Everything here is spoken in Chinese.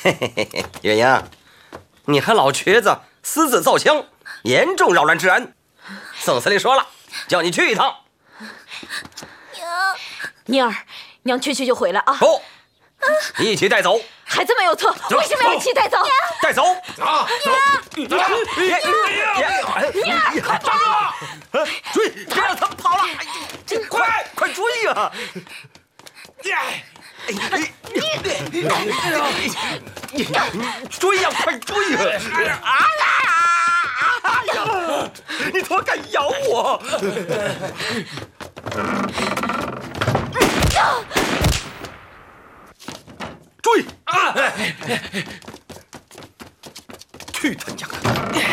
嘿嘿嘿嘿，月英，你和老瘸子私自造枪，严重扰乱治安。宋司令说了，叫你去一趟。 娘， 妮儿，娘去就回来啊！ 不，一起带走。 孩子没有错，为什么要一起带走？ 带走！ 啊！ 娘，站住！追，别让他们跑了！快追呀！追呀，快追呀！你怎么敢咬我？追！去他娘的！